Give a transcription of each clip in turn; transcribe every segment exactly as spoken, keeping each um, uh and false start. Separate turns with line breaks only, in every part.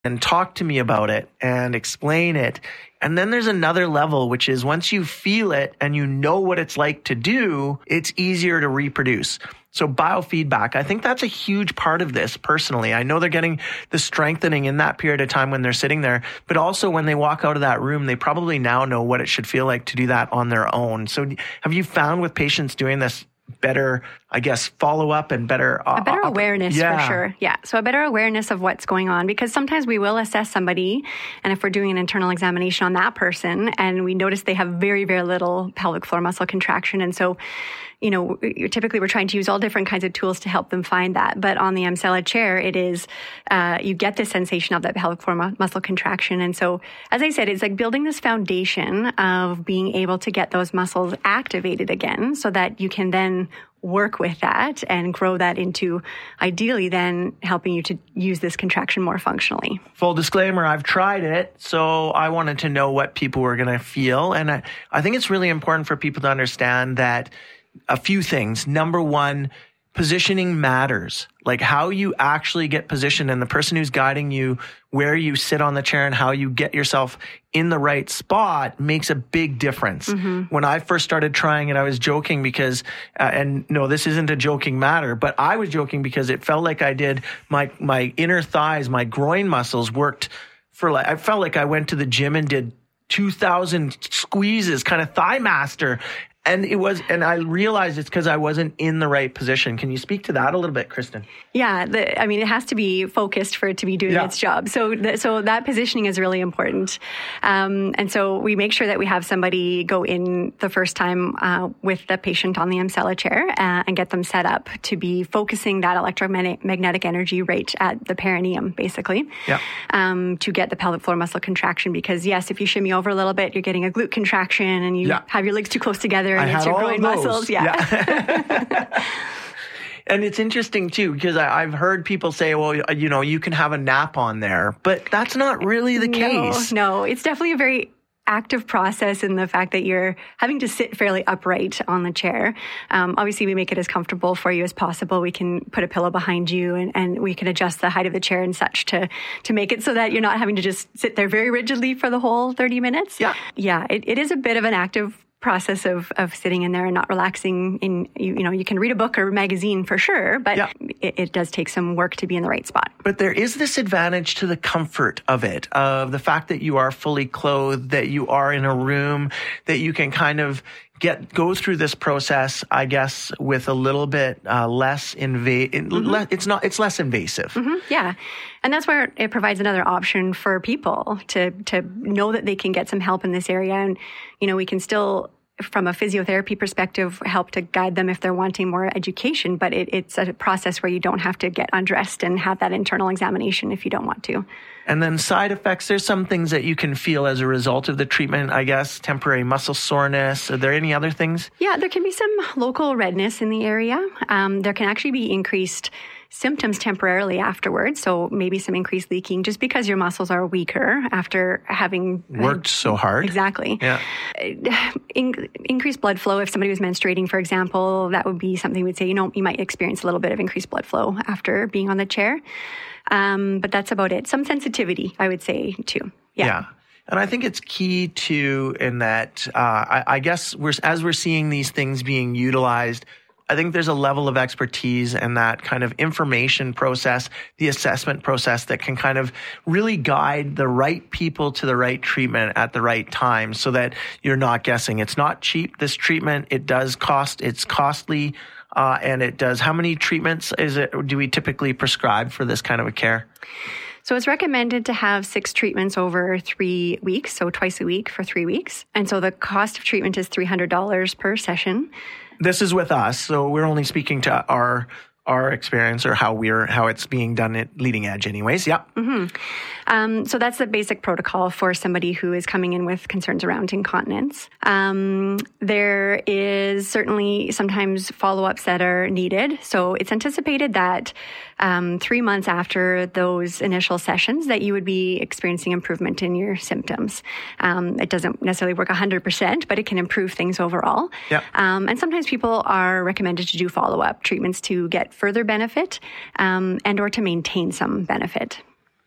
and talk to me about it and explain it. And then there's another level, which is once you feel it and you know what it's like to do, it's easier to reproduce. So biofeedback, I think that's a huge part of this personally. I know they're getting the strengthening in that period of time when they're sitting there, but also when they walk out of that room, they probably now know what it should feel like to do that on their own. So have you found with patients doing this better, I guess, follow up and better... Uh,
a better awareness
yeah.
for sure. Yeah. So a better awareness of what's going on, because sometimes we will assess somebody, and if we're doing an internal examination on that person and we notice they have very, very little pelvic floor muscle contraction. And so, you know, typically we're trying to use all different kinds of tools to help them find that. But on the Emsella chair, it is, uh, you get the sensation of that pelvic floor mu- muscle contraction. And so, as I said, it's like building this foundation of being able to get those muscles activated again so that you can then work with that and grow that into ideally then helping you to use this contraction more functionally.
Full disclaimer, I've tried it, so I wanted to know what people were going to feel. And I, I think it's really important for people to understand that a few things. Number one, positioning matters. Like how you actually get positioned and the person who's guiding you, where you sit on the chair and how you get yourself in the right spot makes a big difference. Mm-hmm. When I first started trying it, I was joking because, uh, and no, this isn't a joking matter, but I was joking because it felt like I did my, my inner thighs, my groin muscles worked for like, I felt like I went to the gym and did two thousand squeezes, kind of thigh master. And it was, and I realized it's because I wasn't in the right position. Can you speak to that a little bit, Kristen?
Yeah, the, I mean, it has to be focused for it to be doing
yeah.
its job. So, th- so that positioning is really important. Um, and so we make sure that we have somebody go in the first time uh, with the patient on the Emsella chair uh, and get them set up to be focusing that electromagnetic energy right at the perineum, basically,
yeah.
um, to get the pelvic floor muscle contraction. Because yes, if you shimmy over a little bit, you're getting a glute contraction, and you
yeah.
have your legs too close together.
I
and it's
had
your
all
groin
of those.
muscles. Yeah.
yeah. And it's interesting too, because I, I've heard people say, well, you know, you can have a nap on there, but that's not really the
no,
case.
No, it's definitely a very active process in the fact that you're having to sit fairly upright on the chair. Um, obviously, we make it as comfortable for you as possible. We can put a pillow behind you, and, and we can adjust the height of the chair and such to to make it so that you're not having to just sit there very rigidly for the whole thirty minutes.
Yeah.
Yeah, it, it is a bit of an active process of of sitting in there and not relaxing. In you, you know, you can read a book or a magazine for sure, but yeah. it, it does take some work to be in the right spot.
But there is this advantage to the comfort of it, of the fact that you are fully clothed, that you are in a room, that you can kind of get go through this process, I guess, with a little bit uh, less invasive. Mm-hmm. It's not. It's less invasive.
Mm-hmm. Yeah, and that's where it provides another option for people to to know that they can get some help in this area, and you know, we can still, from a physiotherapy perspective, help to guide them if they're wanting more education. But it, it's a process where you don't have to get undressed and have that internal examination if you don't want to.
And then side effects, there's some things that you can feel as a result of the treatment, I guess, temporary muscle soreness. Are there any other things?
Yeah, there can be some local redness in the area. Um, there can actually be increased symptoms temporarily afterwards. So maybe some increased leaking just because your muscles are weaker after having
worked uh, so hard.
Exactly.
Yeah.
In, increased blood flow. If somebody was menstruating, for example, that would be something we'd say, you know, you might experience a little bit of increased blood flow after being on the chair. Um, but that's about it. Some sensitivity, I would say, too. Yeah.
yeah. And I think it's key to in that, uh, I, I guess we're, as we're seeing these things being utilized, I think there's a level of expertise and that kind of information process, the assessment process that can kind of really guide the right people to the right treatment at the right time so that you're not guessing. It's not cheap, this treatment. It does cost, it's costly, uh, and it does. How many treatments is it, do we typically prescribe for this kind of a care?
So it's recommended to have six treatments over three weeks, so twice a week for three weeks. And so the cost of treatment is three hundred dollars per session.
This is with us, so we're only speaking to our our experience or how we're how it's being done at Leading Edge anyways. Yeah.
Mm-hmm. Um, so that's the basic protocol for somebody who is coming in with concerns around incontinence. Um, there is certainly sometimes follow-ups that are needed. So it's anticipated that um, three months after those initial sessions that you would be experiencing improvement in your symptoms. Um, it doesn't necessarily work one hundred percent, but it can improve things overall.
Yeah.
Um, and sometimes people are recommended to do follow-up treatments to get further benefit um, and or to maintain some benefit.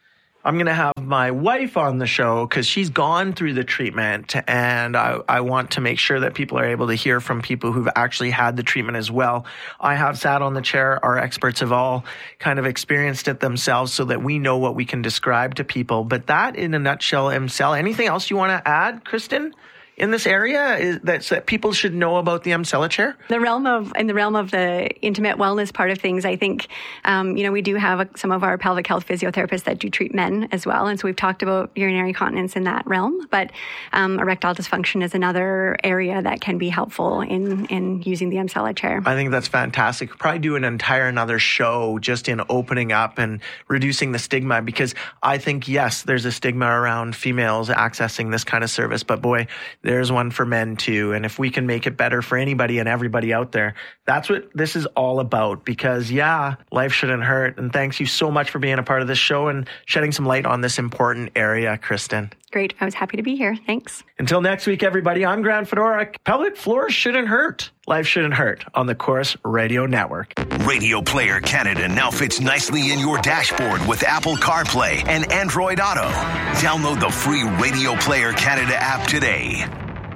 I'm going to have my wife on the show because she's gone through the treatment, and I, I want to make sure that people are able to hear from people who've actually had the treatment as well. I have sat on the chair. Our experts have all kind of experienced it themselves so that we know what we can describe to people. But that in a nutshell, M C E L. Anything else you want to add, Kristen? In this area is that, that people should know about the Emsella chair?
The realm of, in the realm of the intimate wellness part of things, I think, um, you know, we do have a, some of our pelvic health physiotherapists that do treat men as well. And so we've talked about urinary continence in that realm, but um, erectile dysfunction is another area that can be helpful in, in using the Emsella chair.
I think that's fantastic. We'll probably do an entire another show just in opening up and reducing the stigma, because I think, yes, there's a stigma around females accessing this kind of service, but boy, there's one for men too. And if we can make it better for anybody and everybody out there, that's what this is all about. Because yeah, life shouldn't hurt. And thanks you so much for being a part of this show and shedding some light on this important area, Kristen.
Great. I was happy to be here. Thanks.
Until next week, everybody, I'm Grant Fedoruk. Pelvic floors shouldn't hurt. Life shouldn't hurt on the Chorus Radio Network.
Radio Player Canada now fits nicely in your dashboard with Apple CarPlay and Android Auto. Download the free Radio Player Canada app today.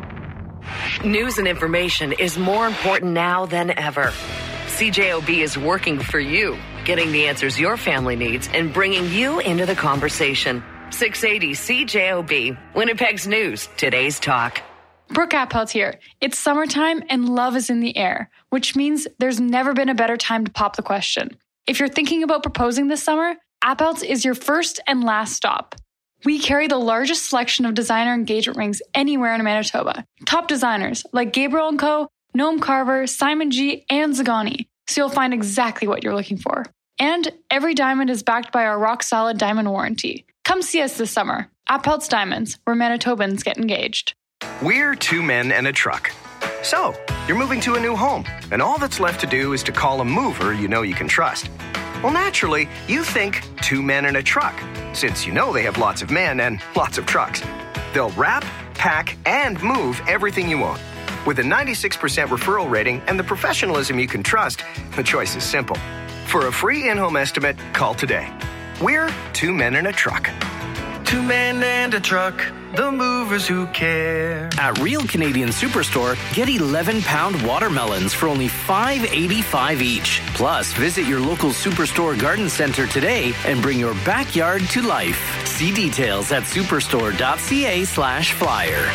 News and information is more important now than ever. C J O B is working for you, getting the answers your family needs and bringing you into the conversation. six eighty C J O B, Winnipeg's News, today's talk.
Brooke Appelt here. It's summertime and love is in the air, which means there's never been a better time to pop the question. If you're thinking about proposing this summer, Appelt's is your first and last stop. We carry the largest selection of designer engagement rings anywhere in Manitoba. Top designers like Gabriel and Co., Noam Carver, Simon G., and Zagani, so you'll find exactly what you're looking for. And every diamond is backed by our rock-solid diamond warranty. Come see us this summer. Appelt's Diamonds, where Manitobans get engaged.
We're two men and a truck. So, you're moving to a new home, and all that's left to do is to call a mover you know you can trust. Well, naturally, you think two men and a truck, since you know they have lots of men and lots of trucks. They'll wrap, pack, and move everything you own. With a ninety-six percent referral rating and the professionalism you can trust, the choice is simple. For a free in-home estimate, call today. We're two men and a truck.
Two men and a truck, the movers who care.
At Real Canadian Superstore, get eleven pound watermelons for only five eighty-five each. Plus, visit your local Superstore garden center today and bring your backyard to life. See details at superstore.ca slash flyer.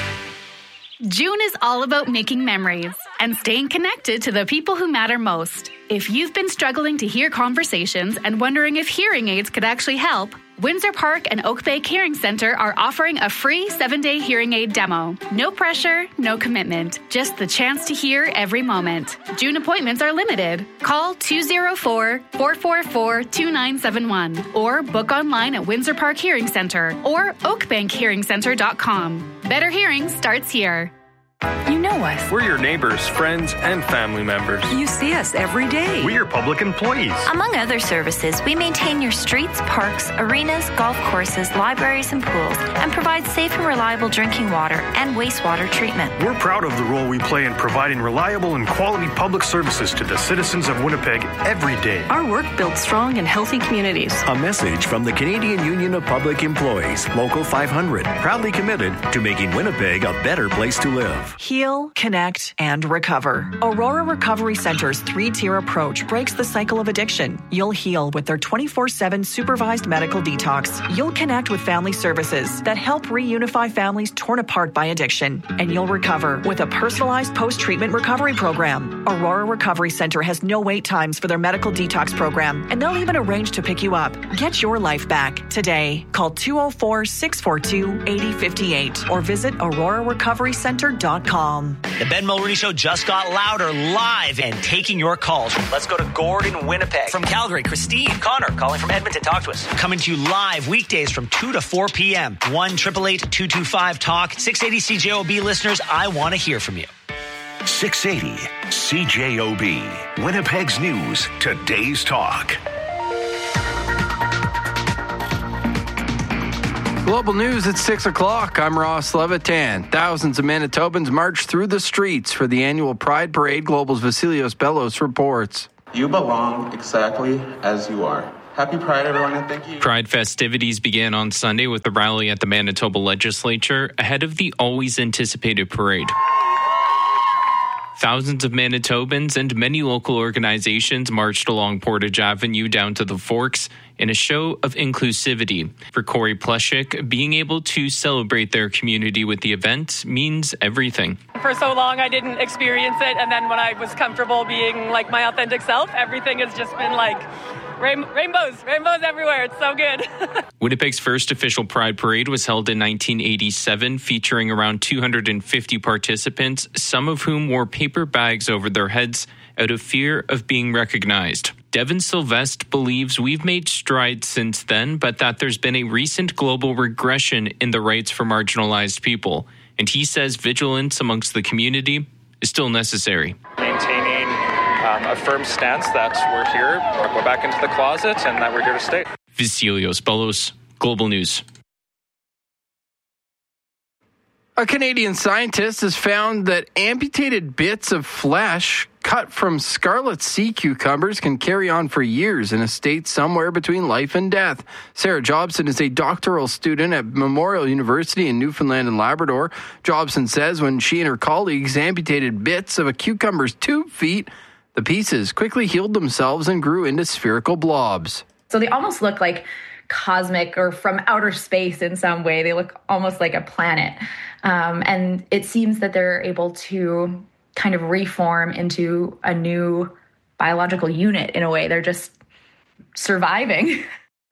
June is all about making memories and staying connected to the people who matter most. If you've been struggling to hear conversations and wondering if hearing aids could actually help, Windsor Park and Oak Bay Hearing Center are offering a free seven-day hearing aid demo. No pressure, no commitment, just the chance to hear every moment. June appointments are limited. Call two oh four, four four four, two nine seven one or book online at Windsor Park Hearing Center or oak bank hearing center dot com. Better hearing starts here.
You know us.
We're your neighbors, friends, and family members.
You see us every day.
We're your public employees.
Among other services, we maintain your streets, parks, arenas, golf courses, libraries, and pools, and provide safe and reliable drinking water and wastewater treatment.
We're proud of the role we play in providing reliable and quality public services to the citizens of Winnipeg every day.
Our work builds strong and healthy communities.
A message from the Canadian Union of Public Employees, Local five hundred, proudly committed to making Winnipeg a better place to live.
Heal, connect, and recover. Aurora Recovery Center's three-tier approach breaks the cycle of addiction. You'll heal with their twenty-four seven supervised medical detox. You'll connect with family services that help reunify families torn apart by addiction. And you'll recover with a personalized post-treatment recovery program. Aurora Recovery Center has no wait times for their medical detox program, and they'll even arrange to pick you up. Get your life back today. Call two oh four, six four two, eight oh five eight or visit aurora recovery center dot com.
The Ben Mulroney Show just got louder, live and taking your calls. Let's go to Gordon, Winnipeg. From Calgary, Christine. Connor, calling from Edmonton. Talk to us. Coming to you live weekdays from two to four p.m. one eight eight eight, two two five, talk. six eighty C J O B listeners, I want to hear from you.
six eighty C J O B, Winnipeg's News, today's talk.
Global News at six o'clock. I'm Ross Levitan. Thousands of Manitobans marched through the streets for the annual Pride Parade. Global's Vasilios Bellos reports.
You belong exactly as you are. Happy Pride, everyone, and thank you.
Pride festivities began on Sunday with a rally at the Manitoba Legislature ahead of the always anticipated parade. Thousands of Manitobans and many local organizations marched along Portage Avenue down to the Forks in a show of inclusivity. For Corey Plushik, being able to celebrate their community with the event means everything.
For so long, I didn't experience it, and then when I was comfortable being like my authentic self, everything has just been like rain- rainbows, rainbows everywhere. It's so good.
Winnipeg's first official Pride Parade was held in nineteen eighty-seven, featuring around two hundred fifty participants, some of whom wore paper bags over their heads out of fear of being recognized. Devin Sylvestre believes we've made strides since then, but that there's been a recent global regression in the rights for marginalized people. And he says vigilance amongst the community is still necessary.
Maintaining um, a firm stance that we're here, we're back into the closet, and that we're here to stay.
Vasilios Bellos, Global News.
A Canadian scientist has found that amputated bits of flesh cut from scarlet sea cucumbers can carry on for years in a state somewhere between life and death. Sarah Jobson is a doctoral student at Memorial University in Newfoundland and Labrador. Jobson says when she and her colleagues amputated bits of a cucumber's tube feet, the pieces quickly healed themselves and grew into spherical blobs.
So they almost look like cosmic or from outer space in some way. They look almost like a planet. Um, and it seems that they're able to kind of reform into a new biological unit in a way. They're just surviving.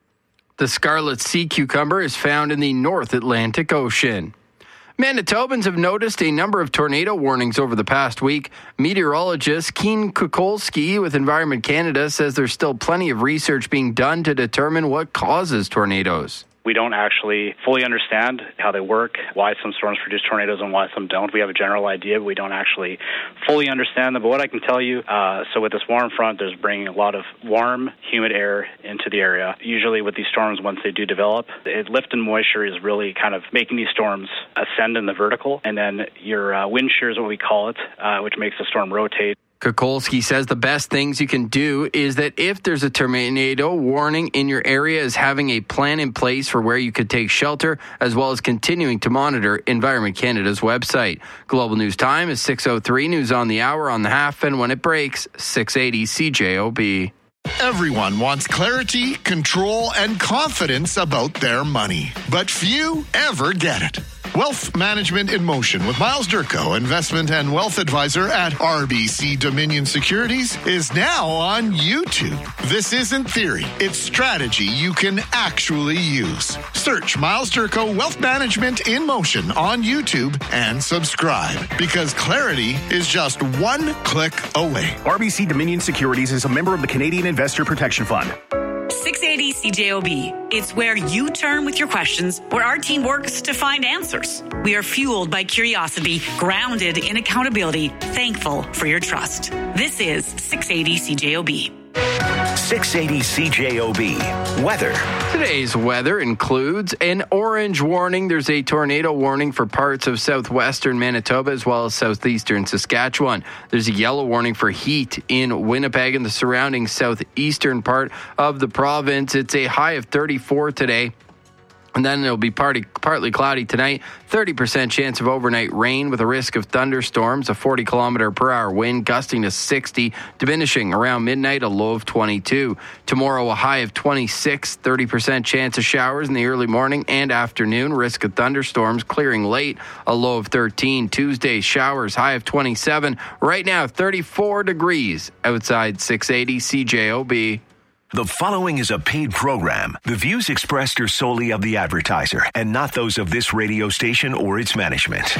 The scarlet sea cucumber is found in the North Atlantic Ocean. Manitobans have noticed a number of tornado warnings over the past week. Meteorologist Keen Kukolski with Environment Canada says there's still plenty of research being done to determine what causes tornadoes.
We don't actually fully understand how they work, why some storms produce tornadoes and why some don't. We have a general idea, but we don't actually fully understand them. But what I can tell you, uh, so with this warm front, there's bringing a lot of warm, humid air into the area. Usually with these storms, once they do develop, it, lift and moisture is really kind of making these storms ascend in the vertical. And then your uh, wind shear is what we call it, uh, which makes the storm rotate.
Kukolski says the best things you can do is that if there's a tornado warning in your area is having a plan in place for where you could take shelter, as well as continuing to monitor Environment Canada's website. Global News Time is six oh three, news on the hour on the half, and when it breaks, six eighty C J O B.
Everyone wants clarity, control, and confidence about their money, but few ever get it. Wealth Management in Motion with Miles Durko, investment and wealth advisor at R B C Dominion Securities, is now on YouTube. This isn't theory, it's strategy you can actually use. Search Miles Durko Wealth Management in Motion on YouTube and subscribe, because clarity is just one click away.
R B C Dominion Securities is a member of the Canadian Investor Protection Fund.
six eighty C J O B. It's where you turn with your questions, where our team works to find answers. We are fueled by curiosity, grounded in accountability, thankful for your trust. This is six eighty C J O B.
six eighty C J O B. Weather.
Today's weather includes an orange warning. There's a tornado warning for parts of southwestern Manitoba as well as southeastern Saskatchewan. There's a yellow warning for heat in Winnipeg and the surrounding southeastern part of the province. It's a high of thirty-four today. And then it'll be partly, partly cloudy tonight. thirty percent chance of overnight rain with a risk of thunderstorms. A forty kilometer per hour wind gusting to sixty, diminishing around midnight, a low of twenty-two. Tomorrow, a high of twenty-six, thirty percent chance of showers in the early morning and afternoon. Risk of thunderstorms clearing late, a low of thirteen. Tuesday, showers, high of twenty-seven. Right now, thirty-four degrees outside six eighty C J O B.
The following is a paid program. The views expressed are solely of the advertiser and not those of this radio station or its management.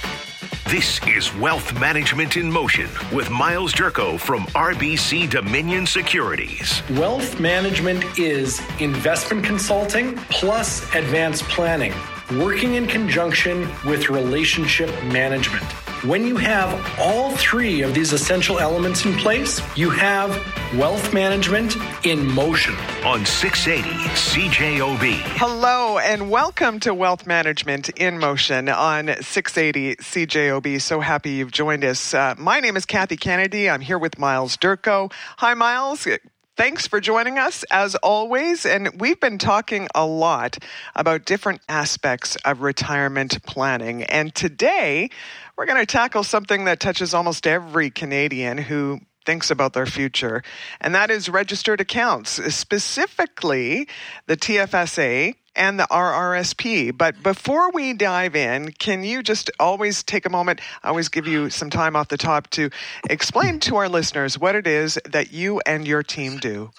This is Wealth Management in Motion with Miles Durko from R B C Dominion Securities.
Wealth management is investment consulting plus advanced planning, working in conjunction with relationship management. When you have all three of these essential elements in place, you have wealth management in motion.
On six eighty C J O B.
Hello and welcome to Wealth Management in Motion on six eighty C J O B. So happy you've joined us. Uh, my name is Kathy Kennedy. I'm here with Miles Durko. Hi, Miles. thanks for joining us as always. And we've been talking a lot about different aspects of retirement planning. And today we're going to tackle something that touches almost every Canadian who thinks about their future, and that is registered accounts, specifically the T F S A and the R R S P. But before we dive in, can you just always take a moment, I always give you some time off the top to explain to our listeners what it is that you and your team do?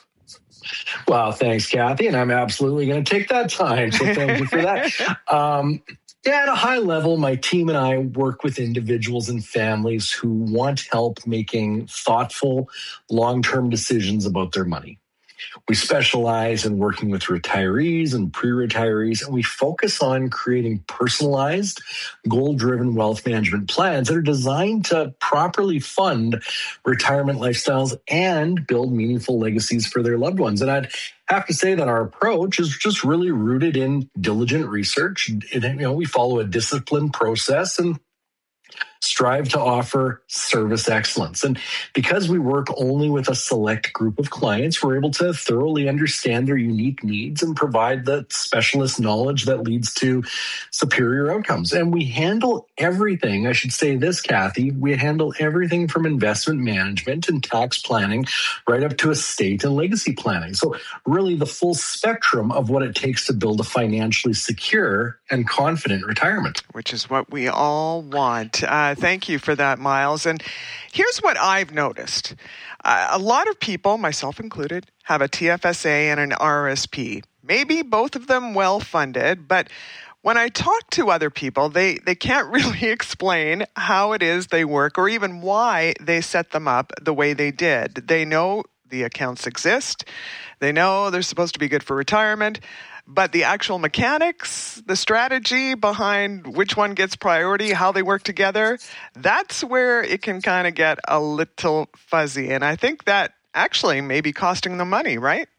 Well, thanks, Kathy, and I'm absolutely going to take that time, so thank you for that. Um, Yeah, at a high level, my team and I work with individuals and families who want help making thoughtful, long-term decisions about their money. We specialize in working with retirees and pre-retirees, and we focus on creating personalized, goal-driven wealth management plans that are designed to properly fund retirement lifestyles and build meaningful legacies for their loved ones. And I'd have to say that our approach is just really rooted in diligent research. It, you know, we follow a disciplined process and strive to offer service excellence. And because we work only with a select group of clients, we're able to thoroughly understand their unique needs and provide the specialist knowledge that leads to superior outcomes. And we handle everything, I should say this, Kathy, we handle everything from investment management and tax planning right up to estate and legacy planning. So really the full spectrum of what it takes to build a financially secure and confident retirement.
Which is what we all want. Uh, thank you for that, Miles. And here's what I've noticed. Uh, a lot of people, myself included, have a T F S A and an R R S P. Maybe both of them well-funded, but when I talk to other people, they, they can't really explain how it is they work or even why they set them up the way they did. They know the accounts exist. They know they're supposed to be good for retirement. But the actual mechanics, the strategy behind which one gets priority, how they work together, that's where it can kind of get a little fuzzy. And I think that actually may be costing them money, right?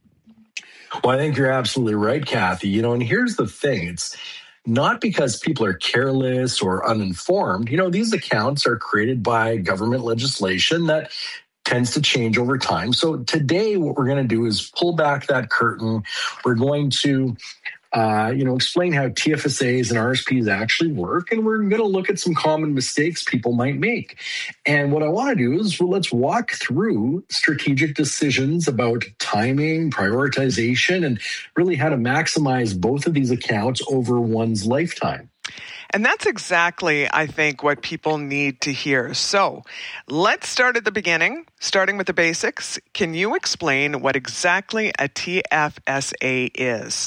Well, I think you're absolutely right, Kathy. You know, and here's the thing. It's not because people are careless or uninformed. You know, these accounts are created by government legislation that tends to change over time. So today, what we're going to do is pull back that curtain. We're going to, uh, you know, explain how T F S As and R R S Ps actually work, and we're going to look at some common mistakes people might make. And what I want to do is, well, let's walk through strategic decisions about timing, prioritization, and really how to maximize both of these accounts over one's lifetime.
And that's exactly, I think, what people need to hear. So let's start at the beginning, starting with the basics. Can you explain what exactly a T F S A is?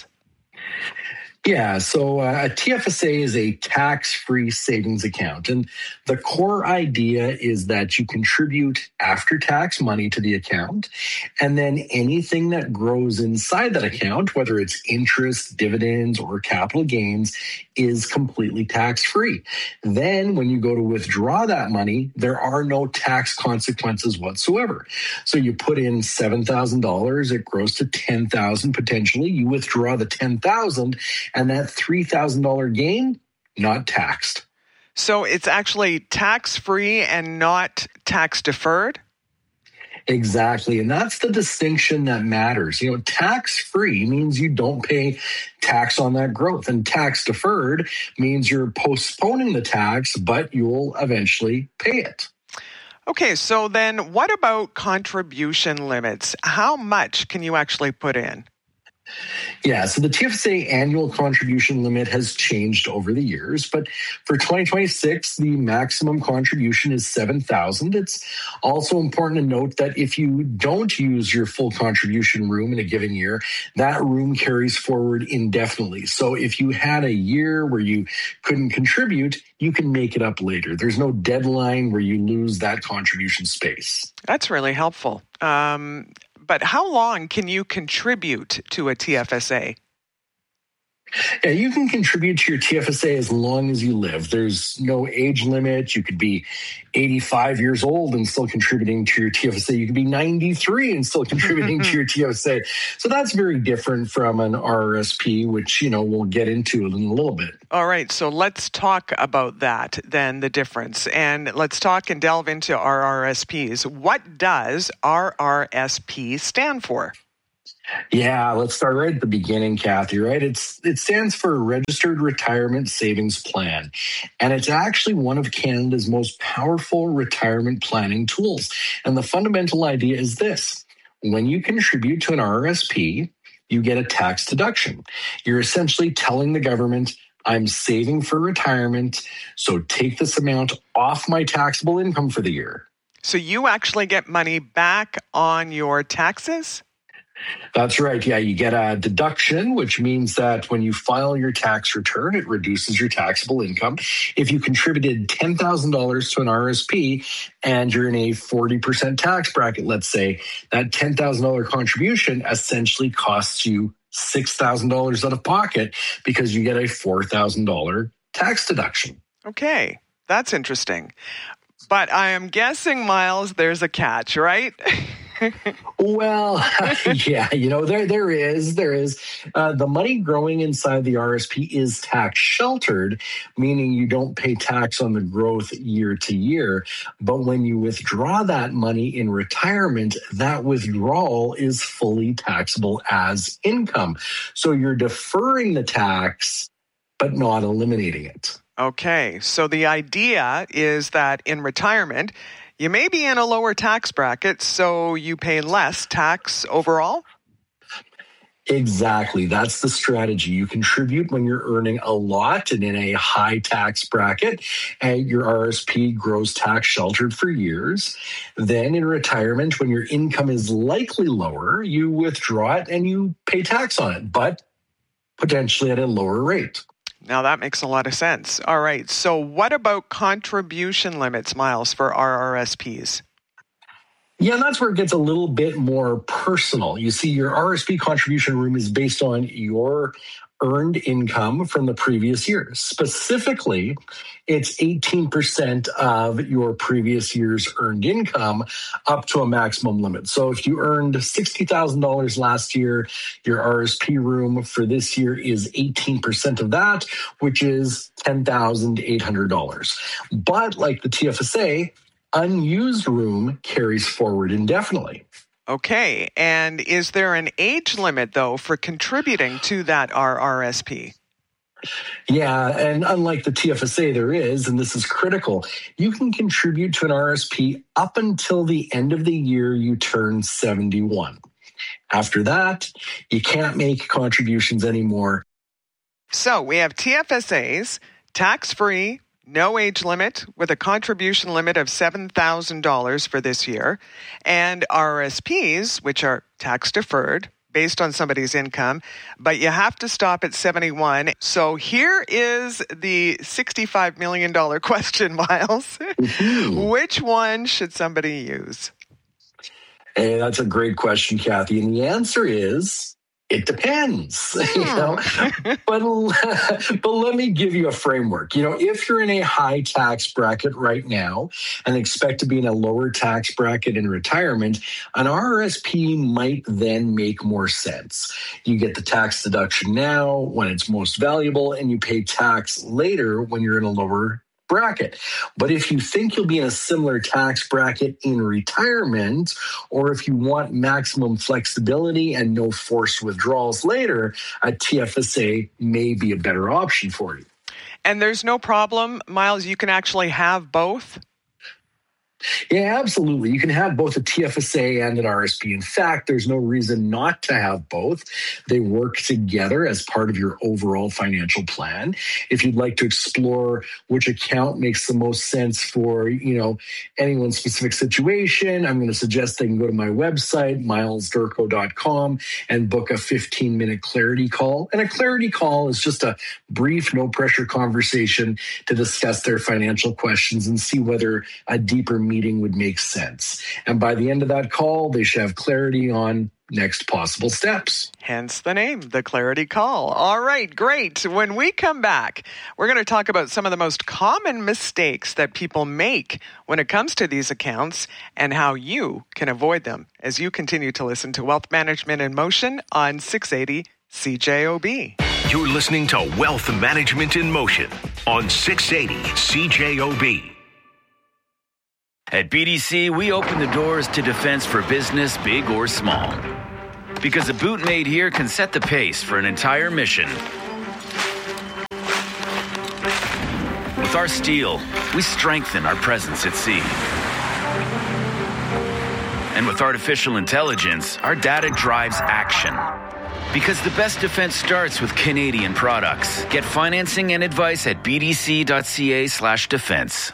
Yeah, so uh, a T F S A is a tax-free savings account. And the core idea is that you contribute after-tax money to the account, and then anything that grows inside that account, whether it's interest, dividends, or capital gains, is completely tax-free. Then when you go to withdraw that money, there are no tax consequences whatsoever. So you put in seven thousand dollars, it grows to ten thousand dollars potentially. You withdraw the ten thousand dollars, and that three thousand dollars gain, not taxed.
So it's actually tax-free and not tax-deferred?
Exactly. And that's the distinction that matters. You know, tax-free means you don't pay tax on that growth. And tax-deferred means you're postponing the tax, but you'll eventually pay it.
Okay, so then what about contribution limits? How much can you actually put in?
Yeah, so the T F S A annual contribution limit has changed over the years, but for twenty twenty-six, the maximum contribution is seven thousand dollars. It's also important to note that if you don't use your full contribution room in a given year, that room carries forward indefinitely. So if you had a year where you couldn't contribute, you can make it up later. There's no deadline where you lose that contribution space.
That's really helpful. Um, but how long can you contribute to a T F S A?
Yeah, you can contribute to your T F S A as long as you live. There's no age limit. You could be eighty-five years old and still contributing to your T F S A. You could be ninety-three and still contributing to your T F S A. So that's very different from an R R S P, which, you know, we'll get into in a little bit.
All right, so let's talk about that then, the difference. And let's talk and delve into R R S Ps. What does R R S P stand for?
Yeah, let's start right at the beginning, Kathy, right? It's it stands for Registered Retirement Savings Plan, and it's actually one of Canada's most powerful retirement planning tools. And the fundamental idea is this. When you contribute to an R R S P, you get a tax deduction. You're essentially telling the government, I'm saving for retirement, so take this amount off my taxable income for the year.
So you actually get money back on your taxes?
That's right. Yeah, you get a deduction, which means that when you file your tax return, it reduces your taxable income. If you contributed ten thousand dollars to an R R S P and you're in a forty percent tax bracket, let's say, that ten thousand dollars contribution essentially costs you six thousand dollars out of pocket because you get a four thousand dollars tax deduction.
Okay, that's interesting. But I am guessing, Miles, there's a catch, right?
Well, yeah, you know, there there is, there is. Uh, the money growing inside the R R S P is tax sheltered, meaning you don't pay tax on the growth year to year. But when you withdraw that money in retirement, that withdrawal is fully taxable as income. So you're deferring the tax, but not eliminating it.
Okay, so the idea is that in retirement, you may be in a lower tax bracket, so you pay less tax overall?
Exactly. That's the strategy. You contribute when you're earning a lot and in a high tax bracket, and your R R S P grows tax sheltered for years. Then in retirement, when your income is likely lower, you withdraw it and you pay tax on it, but potentially at a lower rate.
Now that makes a lot of sense. All right. So what about contribution limits, Miles, for R R S Ps?
Yeah, and that's where it gets a little bit more personal. You see, your R R S P contribution room is based on your earned income from the previous year. Specifically, it's eighteen percent of your previous year's earned income up to a maximum limit. So if you earned sixty thousand dollars last year, your R R S P room for this year is eighteen percent of that, which is ten thousand eight hundred dollars. But like the T F S A, unused room carries forward indefinitely.
Okay, and is there an age limit, though, for contributing to that R R S P?
Yeah, and unlike the T F S A, there is, and this is critical, you can contribute to an R R S P up until the end of the year you turn seventy-one. After that, you can't make contributions anymore.
So we have T F S As, tax-free, no age limit, with a contribution limit of seven thousand dollars for this year, and R R S Ps, which are tax deferred based on somebody's income, but you have to stop at seventy-one. So here is the sixty-five million dollars question, Miles. Mm-hmm. Which one should somebody use?
Hey, that's a great question, Kathy. And the answer is, it depends, you know, but, but let me give you a framework. You know, if you're in a high tax bracket right now and expect to be in a lower tax bracket in retirement, an R R S P might then make more sense. You get the tax deduction now when it's most valuable, and you pay tax later when you're in a lower bracket. But if you think you'll be in a similar tax bracket in retirement, or if you want maximum flexibility and no forced withdrawals later, a T F S A may be a better option for you.
And there's no problem, Miles, you can actually have both?
Yeah, absolutely. You can have both a T F S A and an R R S P. In fact, there's no reason not to have both. They work together as part of your overall financial plan. If you'd like to explore which account makes the most sense for, you know, anyone's specific situation, I'm going to suggest they can go to my website, miles durko dot com, and book a fifteen-minute clarity call. And a clarity call is just a brief, no-pressure conversation to discuss their financial questions and see whether a deeper meeting would make sense. And by the end of that call, they should have clarity on next possible steps.
Hence the name, the Clarity Call. All right, great. When we come back, we're going to talk about some of the most common mistakes that people make when it comes to these accounts and how you can avoid them as you continue to listen to Wealth Management in Motion on six eighty C J O B.
You're listening to Wealth Management in Motion on six eighty C J O B.
At B D C, we open the doors to defense for business, big or small. Because a boot made here can set the pace for an entire mission. With our steel, we strengthen our presence at sea. And with artificial intelligence, our data drives action. Because the best defense starts with Canadian products. Get financing and advice at bdc.ca slash defense.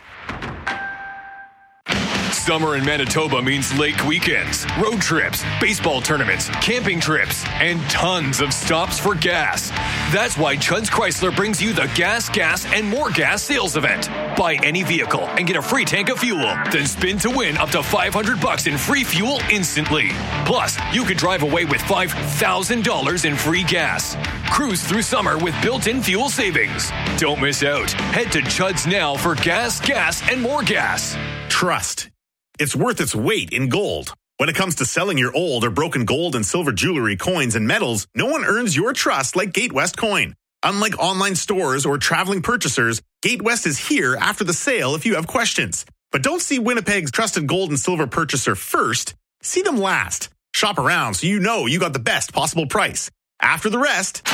Summer in Manitoba means lake weekends, road trips, baseball tournaments, camping trips, and tons of stops for gas. That's why Chud's Chrysler brings you the Gas, Gas, and More Gas sales event. Buy any vehicle and get a free tank of fuel. Then spin to win up to five hundred bucks in free fuel instantly. Plus, you could drive away with five thousand dollars in free gas. Cruise through summer with built-in fuel savings. Don't miss out. Head to Chud's now for gas, gas, and more gas.
Trust. It's worth its weight in gold. When it comes to selling your old or broken gold and silver jewelry, coins, and metals, no one earns your trust like Gatewest Coin. Unlike online stores or traveling purchasers, Gatewest is here after the sale if you have questions. But don't see Winnipeg's trusted gold and silver purchaser first. See them last. Shop around so you know you got the best possible price. After the rest,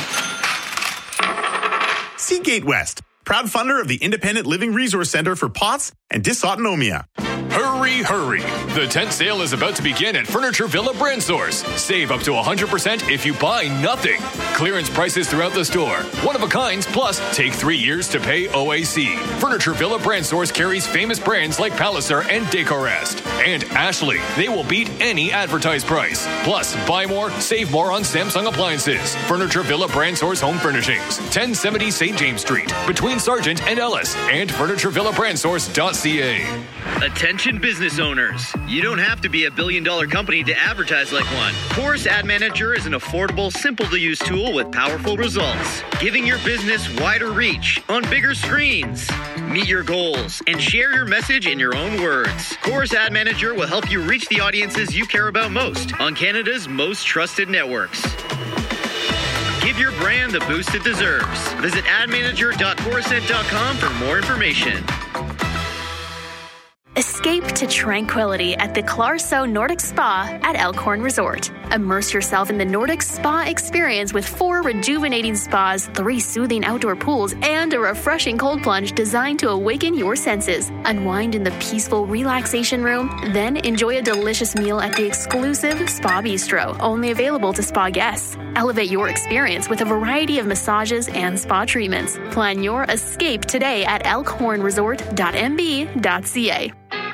see Gatewest, proud funder of the Independent Living Resource Center for P O T S and Dysautonomia.
Hurry, hurry. The tent sale is about to begin at Furniture Villa Brand Source. Save up to one hundred percent if you buy nothing. Clearance prices throughout the store. One of a kinds, plus take three years to pay O A C. Furniture Villa Brand Source carries famous brands like Palliser and Decorest. And Ashley. They will beat any advertised price. Plus, buy more, save more on Samsung appliances. Furniture Villa Brand Source Home Furnishings. ten seventy Saint James Street. Between Sargent and Ellis. And furniture villa brand source dot c a.
Attention business owners. You don't have to be a billion dollar company to advertise like one. Chorus Ad Manager is an affordable, simple to use tool with powerful results, giving your business wider reach on bigger screens. Meet your goals and share your message in your own words. Chorus Ad Manager will help you reach the audiences you care about most on Canada's most trusted networks. Give your brand the boost it deserves. Visit ad manager dot corusent dot com for more information.
Escape to tranquility at the Clarso Nordic Spa at Elkhorn Resort. Immerse yourself in the Nordic Spa experience with four rejuvenating spas, three soothing outdoor pools, and a refreshing cold plunge designed to awaken your senses. Unwind in the peaceful relaxation room, then enjoy a delicious meal at the exclusive Spa Bistro, only available to spa guests. Elevate your experience with a variety of massages and spa treatments. Plan your escape today at elkhorn resort dot m b dot c a.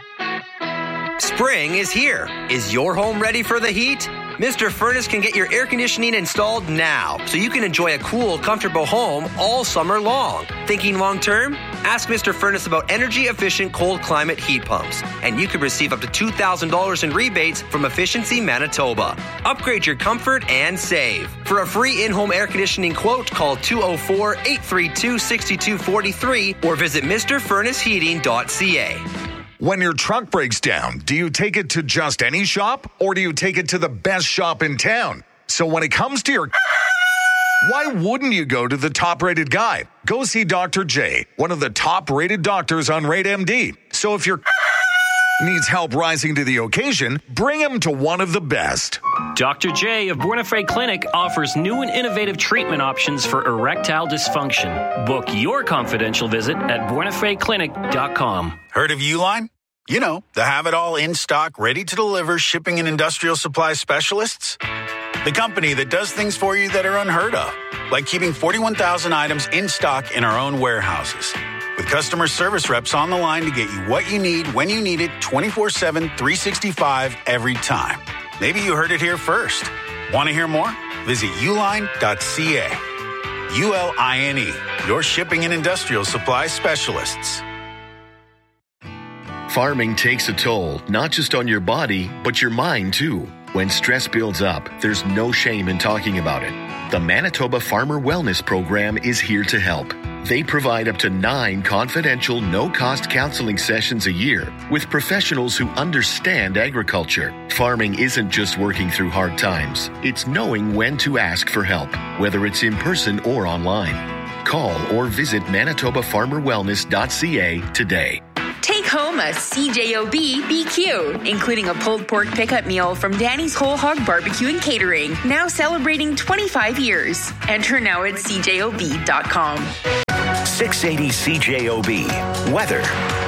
Spring is here. Is your home ready for the heat? Mister Furnace can get your air conditioning installed now, so you can enjoy a cool, comfortable home all summer long. Thinking long term? Ask Mister Furnace about energy-efficient cold climate heat pumps, and you could receive up to two thousand dollars in rebates from Efficiency Manitoba. Upgrade your comfort and save. For a free in-home air conditioning quote, call two oh four, eight three two, six two four three or visit mr furnace heating dot c a.
When your truck breaks down, do you take it to just any shop or do you take it to the best shop in town? So when it comes to your... why wouldn't you go to the top-rated guy? Go see Doctor J, one of the top-rated doctors on Rate M D. So if your needs help rising to the occasion, bring him to one of the best.
Doctor J of Buenafre Clinic offers new and innovative treatment options for erectile dysfunction. Book your confidential visit at buenafre clinic dot com.
Heard of Uline? You know, the have-it-all in-stock, ready-to-deliver shipping and industrial supply specialists. The company that does things for you that are unheard of, like keeping forty-one thousand items in stock in our own warehouses. With customer service reps on the line to get you what you need when you need it twenty-four seven, three sixty-five every time. Maybe you heard it here first. Want to hear more? Visit uline dot c a. U L I N E, your shipping and industrial supply specialists.
Farming takes a toll, not just on your body, but your mind too. When stress builds up, there's no shame in talking about it. The Manitoba Farmer Wellness Program is here to help. They provide up to nine confidential, no-cost counseling sessions a year with professionals who understand agriculture. Farming isn't just working through hard times. It's knowing when to ask for help, whether it's in person or online. Call or visit manitoba farmer wellness dot c a today.
Take home a C J O B B Q, including a pulled pork pickup meal from Danny's Whole Hog Barbecue and Catering, now celebrating twenty-five years. Enter now at c j o b dot com.
six eighty C J O B. Weather.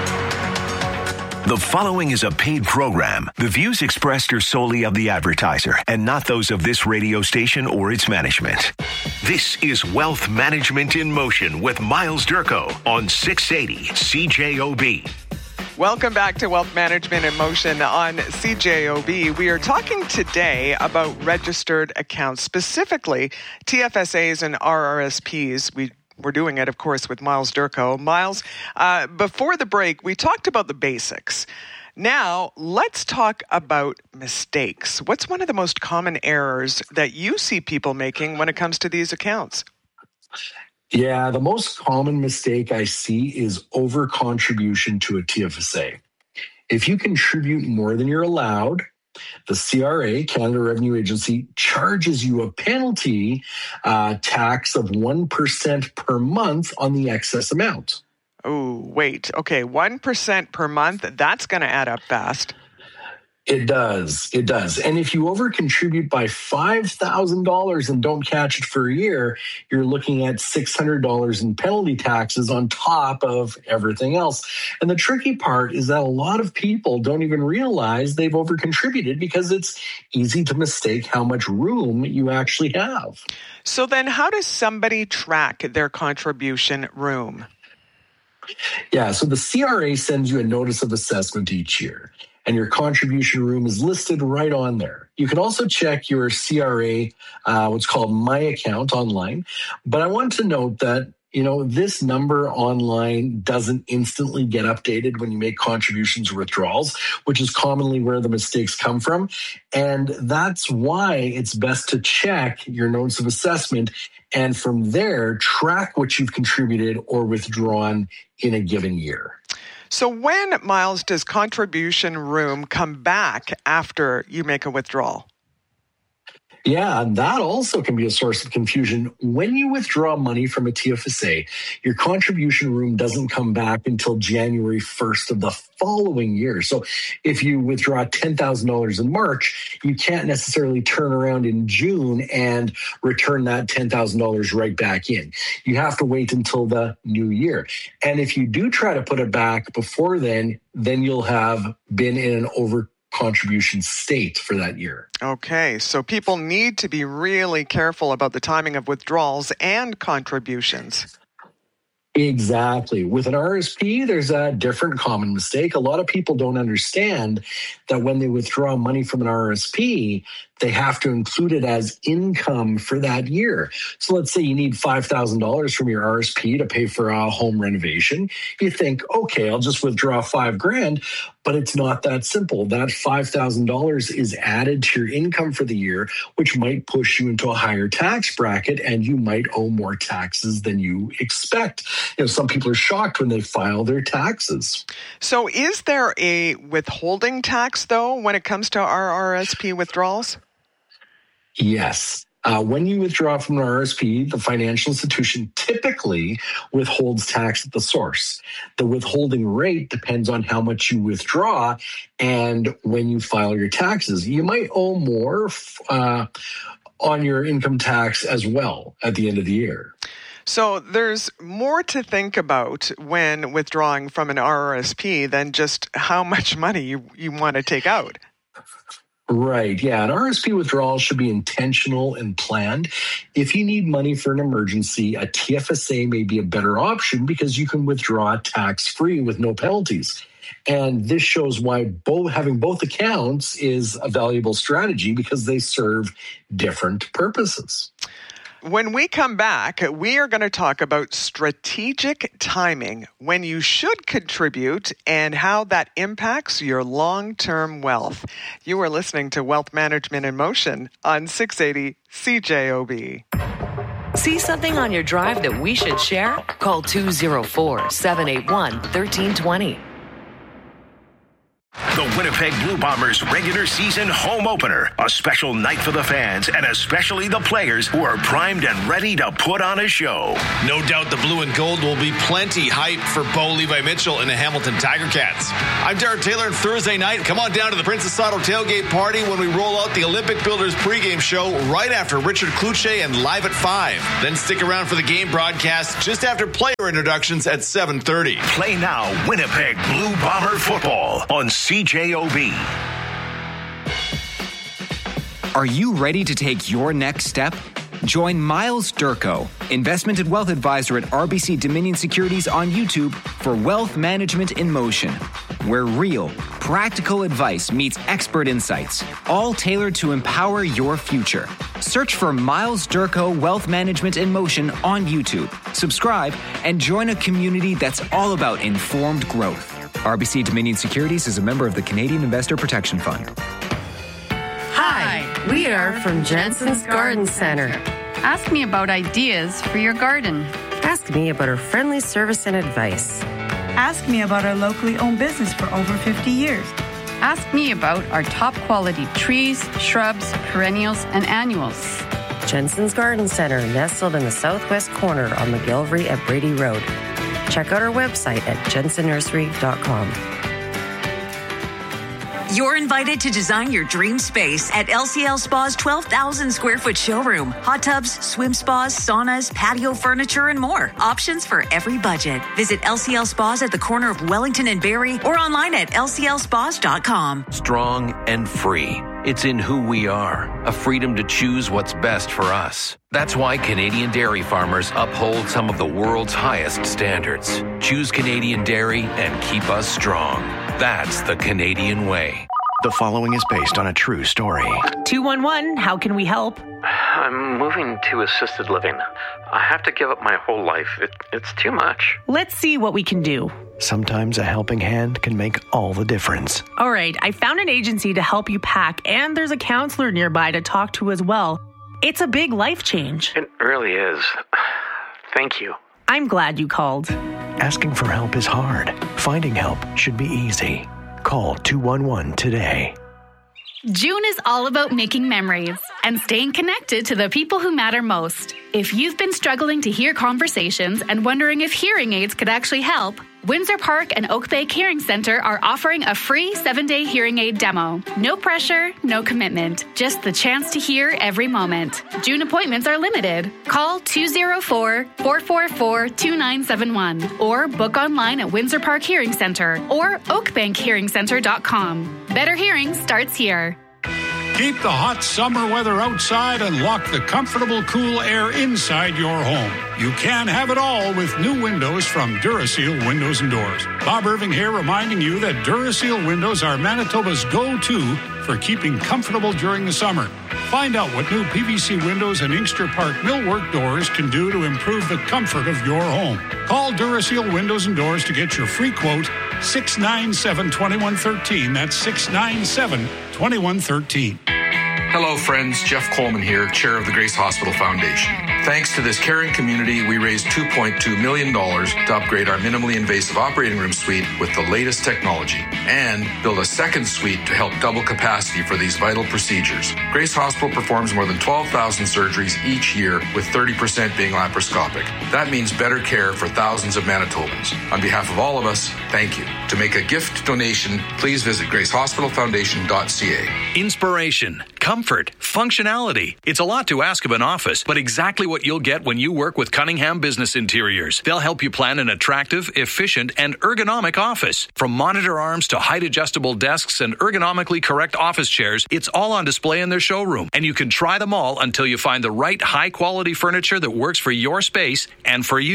The following is a paid program. The views expressed are solely of the advertiser and not those of this radio station or its management. This is Wealth Management in Motion with Miles Durko on six eighty C J O B.
Welcome back to Wealth Management in Motion on C J O B. We are talking today about registered accounts, specifically T F S As and R R S Ps. We We're doing it, of course, with Miles Durko. Miles, uh, before the break, we talked about the basics. Now, let's talk about mistakes. What's one of the most common errors that you see people making when it comes to these accounts?
Yeah, the most common mistake I see is over-contribution to a T F S A. If you contribute more than you're allowed, the C R A, Canada Revenue Agency, charges you a penalty uh, tax of one percent per month on the excess amount.
Oh, wait. Okay, one percent per month, that's going to add up fast.
It does. It does. And if you over contribute by five thousand dollars and don't catch it for a year, you're looking at six hundred dollars in penalty taxes on top of everything else. And the tricky part is that a lot of people don't even realize they've over contributed because it's easy to mistake how much room you actually have.
So then how does somebody track their contribution room?
Yeah, so the C R A sends you a notice of assessment each year, and your contribution room is listed right on there. You can also check your C R A, uh, what's called My Account online. But I want to note that, you know, this number online doesn't instantly get updated when you make contributions or withdrawals, which is commonly where the mistakes come from. And that's why it's best to check your notice of assessment and from there, track what you've contributed or withdrawn in a given year.
So when, Miles, does contribution room come back after you make a withdrawal?
Yeah, that also can be a source of confusion. When you withdraw money from a T F S A, your contribution room doesn't come back until January first of the following year. So if you withdraw ten thousand dollars in March, you can't necessarily turn around in June and return that ten thousand dollars right back in. You have to wait until the new year. And if you do try to put it back before then, then you'll have been in an over contribution state for that year.
Okay, so people need to be really careful about the timing of withdrawals and contributions.
Exactly. With an R S P, there's a different common mistake. A lot of people don't understand that when they withdraw money from an R S P, they have to include it as income for that year. So let's say you need five thousand dollars from your R S P to pay for a home renovation. You think, okay, I'll just withdraw five grand, but it's not that simple. That five thousand dollars is added to your income for the year, which might push you into a higher tax bracket and you might owe more taxes than you expect. You know, some people are shocked when they file their taxes.
So is there a withholding tax, though, when it comes to our R S P withdrawals?
Yes. Uh, when you withdraw from an R S P, the financial institution typically withholds tax at the source. The withholding rate depends on how much you withdraw and when you file your taxes. You might owe more uh, on your income tax as well at the end of the year.
So there's more to think about when withdrawing from an R R S P than just how much money you, you want to take out.
Right. Yeah. An R S P withdrawal should be intentional and planned. If you need money for an emergency, a T F S A may be a better option because you can withdraw tax-free with no penalties. And this shows why both having both accounts is a valuable strategy because they serve different purposes.
When we come back, we are going to talk about strategic timing, when you should contribute, and how that impacts your long-term wealth. You are listening to Wealth Management in Motion on six eighty C J O B.
See something on your drive that we should share? Call two oh four, seven eight one, one three two zero.
The Winnipeg Blue Bombers regular season home opener. A special night for the fans and especially the players who are primed and ready to put on a show.
No doubt the blue and gold will be plenty hype for Bo Levi Mitchell and the Hamilton Tiger Cats. I'm Derek Taylor, and Thursday night, come on down to the Princess Auto tailgate party when we roll out the Olympic Builders pregame show right after Richard Kluche and Live at five. Then stick around for the game broadcast just after player introductions at seven thirty.
Play now Winnipeg Blue Bomber football on C J O B.
Are you ready to take your next step? Join Miles Durko, investment and wealth advisor at R B C Dominion Securities on YouTube for Wealth Management in Motion, where real, practical advice meets expert insights, all tailored to empower your future. Search for Miles Durko Wealth Management in Motion on YouTube. Subscribe and join a community that's all about informed growth. R B C Dominion Securities is a member of the Canadian Investor Protection Fund.
Hi, we are from Jensen's Garden Center.
Ask me about ideas for your garden.
Ask me about our friendly service and advice.
Ask me about our locally owned business for over fifty years.
Ask me about our top quality trees, shrubs, perennials, and annuals.
Jensen's Garden Center, nestled in the southwest corner on McGillivray at Brady Road. Check out our website at jensen nursery dot com.
You're invited to design your dream space at L C L Spa's twelve thousand square foot showroom. Hot tubs, swim spas, saunas, patio furniture, and more. Options for every budget. Visit L C L Spas at the corner of Wellington and Barrie or online at L C L spas dot com.
Strong and free. It's in who we are, a freedom to choose what's best for us. That's why Canadian dairy farmers uphold some of the world's highest standards. Choose Canadian dairy and keep us strong. That's the Canadian way.
The following is based on a true story.
two one one, how can we help?
I'm moving to assisted living. I have to give up my whole life. It, it's too much.
Let's see what we can do.
Sometimes a helping hand can make all the difference.
All right, I found an agency to help you pack, and there's a counselor nearby to talk to as well. It's a big life change.
It really is. Thank you.
I'm glad you called.
Asking for help is hard. Finding help should be easy. Call two one one today.
June is all about making memories and staying connected to the people who matter most. If you've been struggling to hear conversations and wondering if hearing aids could actually help, Windsor Park and Oak Bay Hearing Center are offering a free seven-day hearing aid demo. No pressure, no commitment, just the chance to hear every moment. June appointments are limited. Call two oh four, four four four, two nine seven one or book online at Windsor Park Hearing Center or oak bank hearing center dot com. Better hearing starts here.
Keep the hot summer weather outside and lock the comfortable, cool air inside your home. You can have it all with new windows from Duraseal Windows and Doors. Bob Irving here, reminding you that Duraseal windows are Manitoba's go-to for keeping comfortable during the summer. Find out what new P V C windows and Inkster Park millwork doors can do to improve the comfort of your home. Call Duraseal Windows and Doors to get your free quote, six nine seven, two one one three. That's six nine seven, two one one three.
Hello, friends. Jeff Coleman here, chair of the Grace Hospital Foundation. Thanks to this caring community, we raised two point two million dollars to upgrade our minimally invasive operating room suite with the latest technology and build a second suite to help double capacity for these vital procedures. Grace Hospital performs more than twelve thousand surgeries each year, with thirty percent being laparoscopic. That means better care for thousands of Manitobans. On behalf of all of us, thank you. To make a gift donation, please visit grace hospital foundation dot c a.
Inspiration, comfort, functionality. It's a lot to ask of an office, but exactly what you'll get when you work with Cunningham Business Interiors. They'll help you plan an attractive, efficient, and ergonomic office. From monitor arms to height-adjustable desks and ergonomically correct office chairs, it's all on display in their showroom, and you can try them all until you find the right high-quality furniture that works for your space and for you.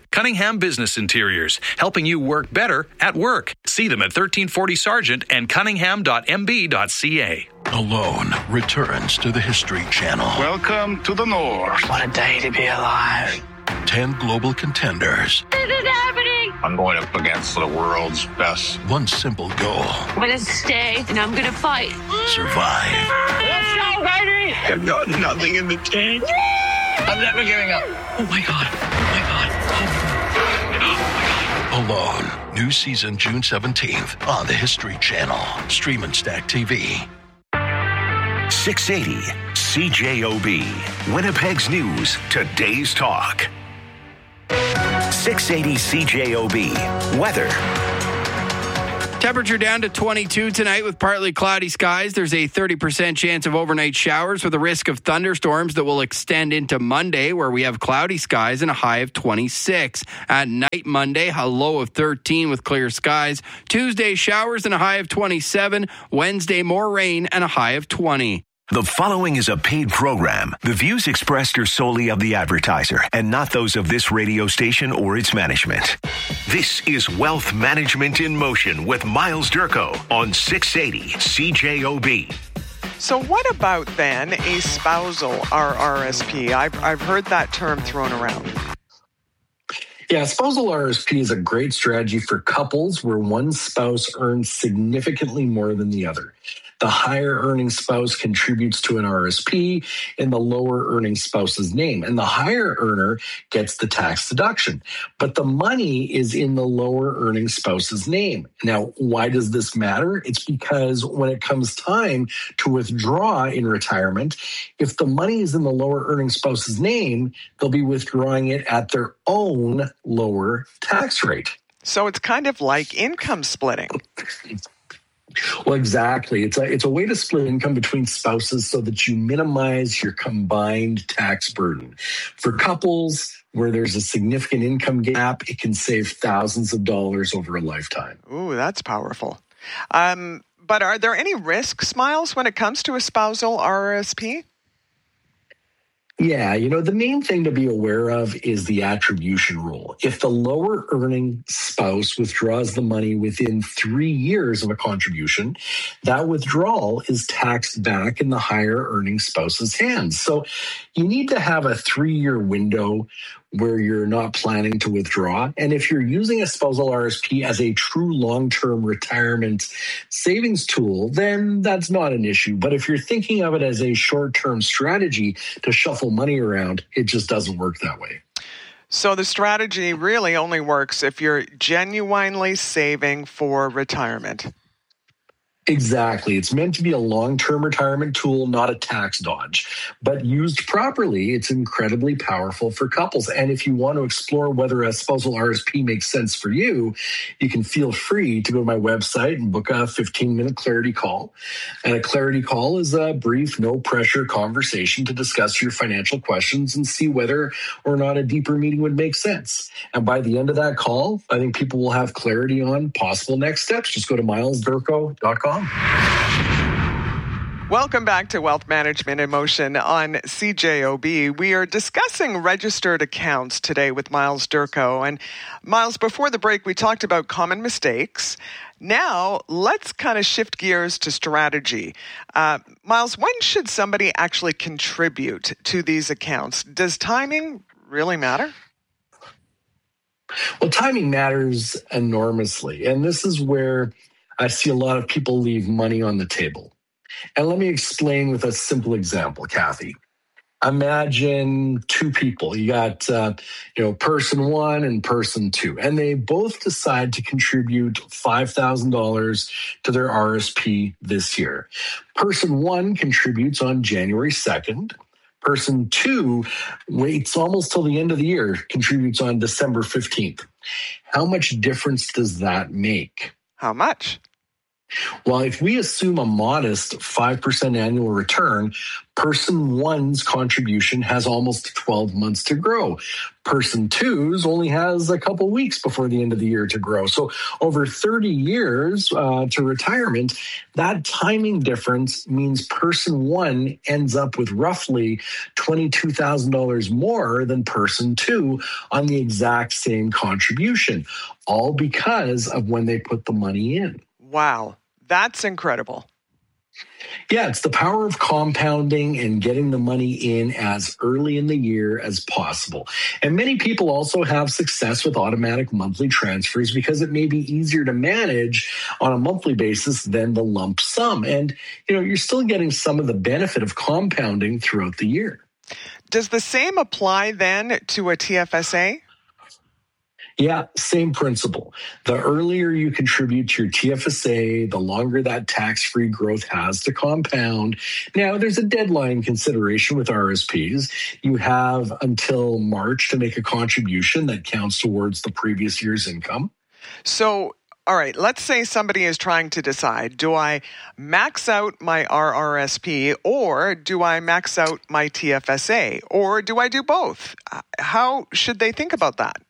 Cunningham Business Interiors, helping you work better at work. See them at thirteen forty Sargent and cunningham dot m b dot c a.
Alone returns to the History Channel.
Welcome to the North.
What a day to be alive. Ten global contenders.
This is happening.
I'm going up against the world's best.
One simple goal.
I'm going to stay and I'm going to fight.
Survive.
Let's go, baby.
I've got nothing in the tank. I'm never giving up.
Oh my God. Oh my God. Oh my God. Alone. New season June seventeenth on the History Channel. Stream and Stack T V.
six eighty C J O B. Winnipeg's News. Today's Talk. six eighty C J O B. Weather.
Temperature down to twenty-two tonight with partly cloudy skies. There's a thirty percent chance of overnight showers with a risk of thunderstorms that will extend into Monday, where we have cloudy skies and a high of twenty-six. At night Monday, a low of thirteen with clear skies. Tuesday, showers and a high of twenty-seven. Wednesday, more rain and a high of twenty.
The following is a paid program. The views expressed are solely of the advertiser and not those of this radio station or its management. This is Wealth Management in Motion with Miles Durko on six eighty C J O B.
So what about then a spousal R R S P? I've, I've heard that term thrown around.
Yeah, spousal R R S P is a great strategy for couples where one spouse earns significantly more than the other. The higher earning spouse contributes to an R R S P in the lower earning spouse's name, and the higher earner gets the tax deduction. But the money is in the lower earning spouse's name. Now, why does this matter? It's because when it comes time to withdraw in retirement, if the money is in the lower earning spouse's name, they'll be withdrawing it at their own lower tax rate.
So it's kind of like income splitting.
Well, exactly. It's a, it's a way to split income between spouses so that you minimize your combined tax burden. For couples where there's a significant income gap, it can save thousands of dollars over a lifetime.
Ooh, that's powerful. Um, but are there any risks, Miles, when it comes to a spousal R R S P?
Yeah, you know, the main thing to be aware of is the attribution rule. If the lower earning spouse withdraws the money within three years of a contribution, that withdrawal is taxed back in the higher earning spouse's hands. So you need to have a three-year window where you're not planning to withdraw. And if you're using a spousal R R S P as a true long-term retirement savings tool, then that's not an issue. But if you're thinking of it as a short-term strategy to shuffle money around, it just doesn't work that way.
So the strategy really only works if you're genuinely saving for retirement.
Exactly. It's meant to be a long-term retirement tool, not a tax dodge. But used properly, it's incredibly powerful for couples. And if you want to explore whether a spousal R R S P makes sense for you, you can feel free to go to my website and book a fifteen-minute clarity call. And a clarity call is a brief, no-pressure conversation to discuss your financial questions and see whether or not a deeper meeting would make sense. And by the end of that call, I think people will have clarity on possible next steps. Just go to miles durko dot com.
Welcome back to Wealth Management in Motion on C J O B. We are discussing registered accounts today with Miles Durko. And Miles, before the break, we talked about common mistakes. Now, let's kind of shift gears to strategy. Uh, Miles, when should somebody actually contribute to these accounts? Does timing really matter?
Well, timing matters enormously. And this is where I see a lot of people leave money on the table. And let me explain with a simple example, Kathy. Imagine two people. You got, uh, you know, person one and person two, and they both decide to contribute five thousand dollars to their R R S P this year. Person one contributes on January second. Person two waits almost till the end of the year, contributes on December fifteenth. How much difference does that make?
How much?
Well, if we assume a modest five percent annual return, person one's contribution has almost twelve months to grow. Person two's only has a couple weeks before the end of the year to grow. So over thirty years uh, to retirement, that timing difference means person one ends up with roughly twenty-two thousand dollars more than person two on the exact same contribution, all because of when they put the money in.
Wow, that's incredible.
Yeah, it's the power of compounding and getting the money in as early in the year as possible. And many people also have success with automatic monthly transfers because it may be easier to manage on a monthly basis than the lump sum. And, you know, you're still getting some of the benefit of compounding throughout the year.
Does the same apply then to a T F S A?
Yeah, same principle. The earlier you contribute to your T F S A, the longer that tax-free growth has to compound. Now, there's a deadline consideration with R S Ps. You have until March to make a contribution that counts towards the previous year's income.
So, all right, let's say somebody is trying to decide, do I max out my R R S P or do I max out my T F S A? Or do I do both? How should they think about that?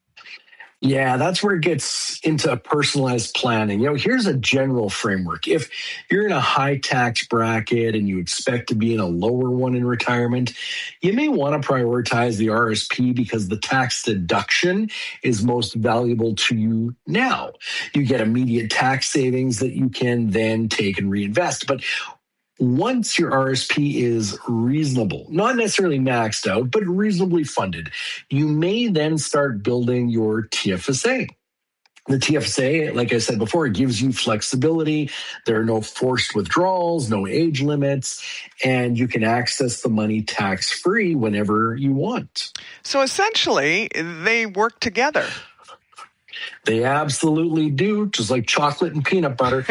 Yeah, that's where it gets into personalized planning. You know, here's a general framework. If you're in a high tax bracket and you expect to be in a lower one in retirement, you may want to prioritize the R S P because the tax deduction is most valuable to you now. You get immediate tax savings that you can then take and reinvest. But once your R S P is reasonable, not necessarily maxed out, but reasonably funded, you may then start building your T F S A. The T F S A, like I said before, it gives you flexibility. There are no forced withdrawals, no age limits, and you can access the money tax-free whenever you want.
So essentially, they work together.
They absolutely do, just like chocolate and peanut butter.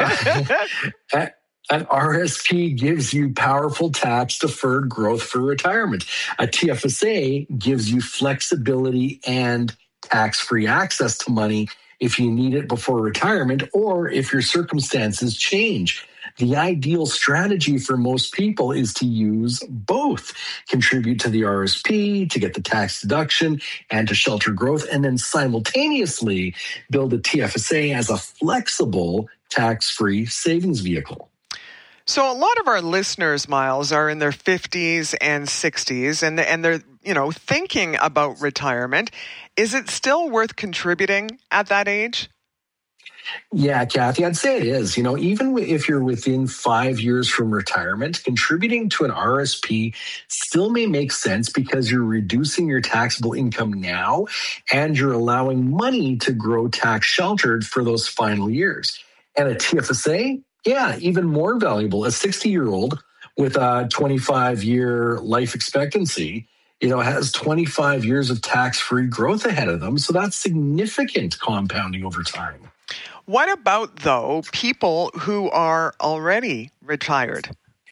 uh, An R S P gives you powerful tax-deferred growth for retirement. A T F S A gives you flexibility and tax-free access to money if you need it before retirement or if your circumstances change. The ideal strategy for most people is to use both. Contribute to the R S P to get the tax deduction and to shelter growth, and then simultaneously build a T F S A as a flexible tax-free savings vehicle.
So a lot of our listeners, Miles, are in their fifties and sixties, and and they're, you know, thinking about retirement. Is it still worth contributing at that age?
Yeah, Kathy, I'd say it is. You know, even if you're within five years from retirement, contributing to an R S P still may make sense because you're reducing your taxable income now and you're allowing money to grow tax sheltered for those final years. And a T F S A, yeah, even more valuable. A sixty-year-old with a twenty-five-year life expectancy, you know, has twenty-five years of tax-free growth ahead of them. So that's significant compounding over time.
What about, though, people who are already retired?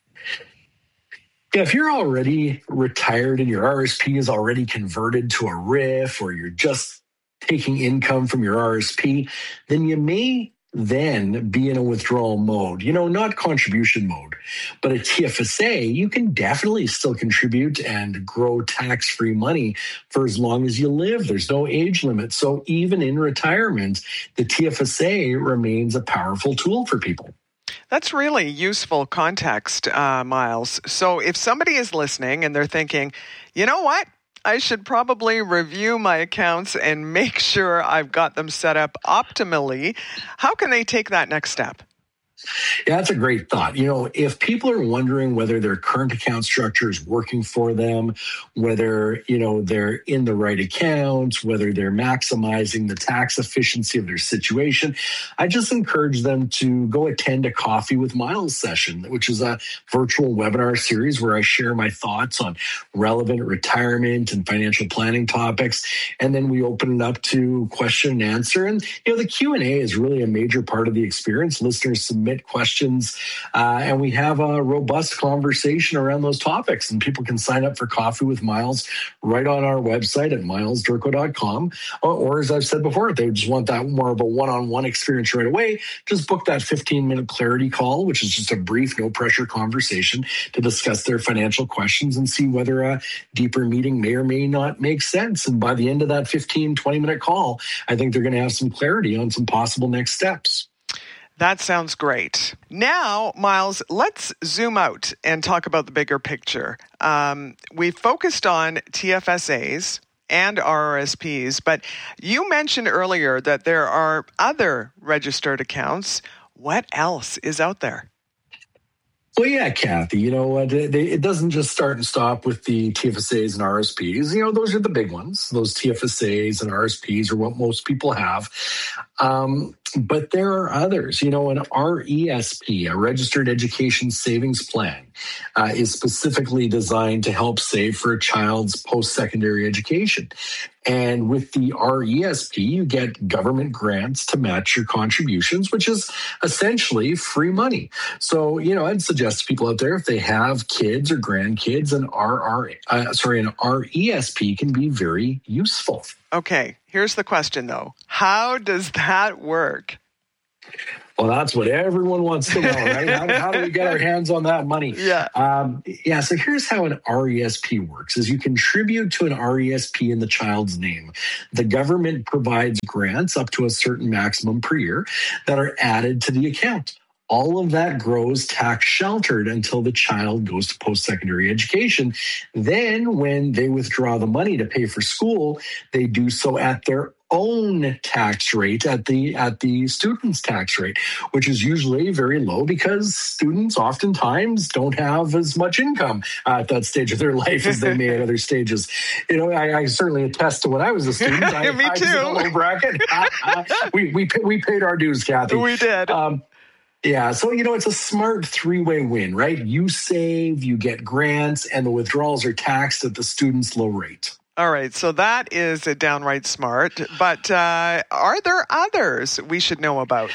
Yeah, if you're already retired and your R S P is already converted to a R I F or you're just taking income from your R S P, then you may then be in a withdrawal mode, you know, not contribution mode. But a T F S A, you can definitely still contribute and grow tax-free money for as long as you live. There's no age limit. So even in retirement, the T F S A remains a powerful tool for people.
That's really useful context, uh, Miles. So if somebody is listening and they're thinking, you know what? I should probably review my accounts and make sure I've got them set up optimally. How can they take that next step?
Yeah, that's a great thought. You know, if people are wondering whether their current account structure is working for them, whether, you know, they're in the right accounts, whether they're maximizing the tax efficiency of their situation, I just encourage them to go attend a Coffee with Miles session, which is a virtual webinar series where I share my thoughts on relevant retirement and financial planning topics. And then we open it up to question and answer. And, you know, the Q and A is really a major part of the experience. Listeners submit submit questions, uh, and we have a robust conversation around those topics. And people can sign up for Coffee with Miles right on our website at miles durko dot com. Or, or as I've said before, if they just want that more of a one-on-one experience right away, just book that fifteen-minute clarity call, which is just a brief, no-pressure conversation to discuss their financial questions and see whether a deeper meeting may or may not make sense. And by the end of that fifteen, twenty-minute call, I think they're going to have some clarity on some possible next steps.
That sounds great. Now, Miles, let's zoom out and talk about the bigger picture. Um, we've focused on T F S As and R R S Ps, but you mentioned earlier that there are other registered accounts. What else is out there?
Well, yeah, Kathy, you know, uh, they, it doesn't just start and stop with the T F S As and R R S Ps. You know, those are the big ones. Those T F S As and R R S Ps are what most people have. Um, but there are others. You know, an R E S P, a Registered Education Savings Plan, uh, is specifically designed to help save for a child's post-secondary education. And with the R E S P, you get government grants to match your contributions, which is essentially free money. So, you know, I'd suggest to people out there, if they have kids or grandkids, an R R, uh, sorry, an R E S P can be very useful.
Okay, here's the question, though. How does that work?
Well, that's what everyone wants to know, right? How, how do we get our hands on that money?
Yeah.
Um, yeah. So here's how an R E S P works: is you contribute to an R E S P in the child's name. The government provides grants up to a certain maximum per year that are added to the account. All of that grows tax sheltered until the child goes to post-secondary education. Then when they withdraw the money to pay for school, they do so at their own tax rate, at the at the student's tax rate, which is usually very low because students oftentimes don't have as much income at that stage of their life as they may at other stages. You know, I, I certainly attest to when I was a student. I,
Me
I
too.
was in a low bracket. we we we paid our dues, Kathy.
We did.
Um, Yeah, so, you know, it's a smart three-way win, right? You save, you get grants, and the withdrawals are taxed at the student's low rate.
All right, so that is a downright smart. But uh, are there others we should know about?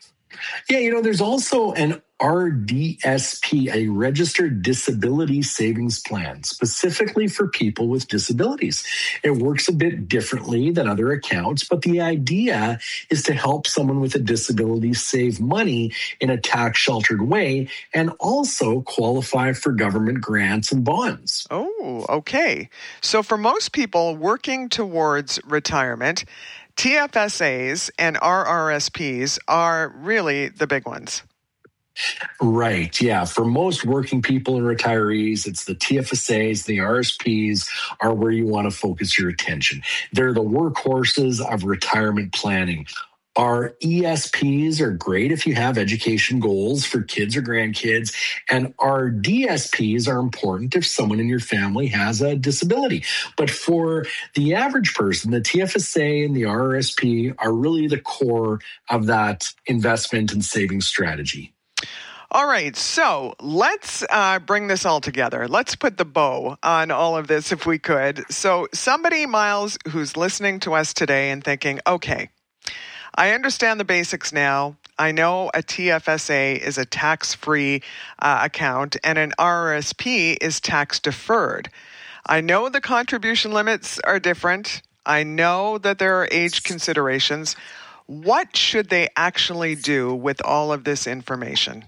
Yeah, you know, there's also an R D S P, a Registered Disability Savings Plan, specifically for people with disabilities. It works a bit differently than other accounts, but the idea is to help someone with a disability save money in a tax-sheltered way and also qualify for government grants and bonds.
Oh, okay. So for most people working towards retirement, T F S As and R R S Ps are really the big ones.
Right. Yeah. For most working people and retirees, it's the T F S As, the R R S Ps are where you want to focus your attention. They're the workhorses of retirement planning. Our E S Ps are great if you have education goals for kids or grandkids, and our D S Ps are important if someone in your family has a disability. But for the average person, the T F S A and the R R S P are really the core of that investment and saving strategy.
All right, so let's uh, bring this all together. Let's put the bow on all of this if we could. So somebody, Miles, who's listening to us today and thinking, okay, I understand the basics now. I know a T F S A is a tax-free uh, account and an R R S P is tax-deferred. I know the contribution limits are different. I know that there are age considerations. What should they actually do with all of this information?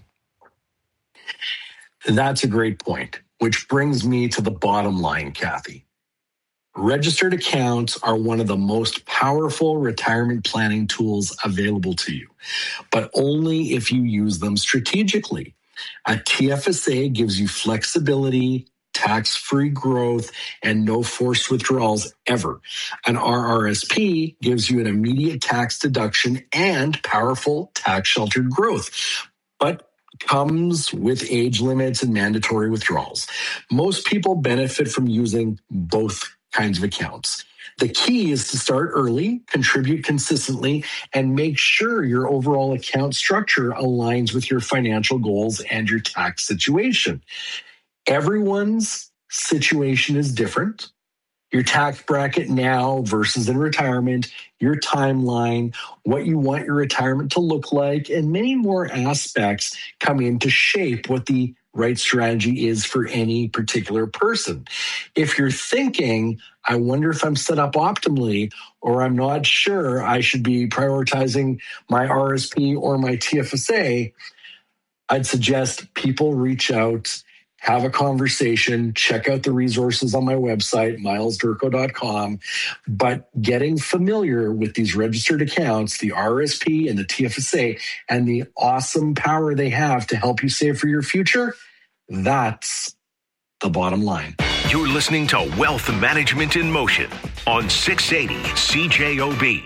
That's a great point, which brings me to the bottom line, Kathy. Registered accounts are one of the most powerful retirement planning tools available to you, but only if you use them strategically. A T F S A gives you flexibility, tax-free growth, and no forced withdrawals ever. An R R S P gives you an immediate tax deduction and powerful tax-sheltered growth, but comes with age limits and mandatory withdrawals. Most people benefit from using both kinds of accounts. The key is to start early, contribute consistently, and make sure your overall account structure aligns with your financial goals and your tax situation. Everyone's situation is different. your tax bracket now versus in retirement, your timeline, what you want your retirement to look like, and many more aspects come in to shape what the right strategy is for any particular person. If you're thinking, I wonder if I'm set up optimally, or I'm not sure I should be prioritizing my R S P or my T F S A, I'd suggest people reach out, have a conversation, check out the resources on my website, miles durko dot com. But getting familiar with these registered accounts, the R S P and the T F S A, and the awesome power they have to help you save for your future, that's the bottom line.
You're listening to Wealth Management in Motion on six eighty C J O B.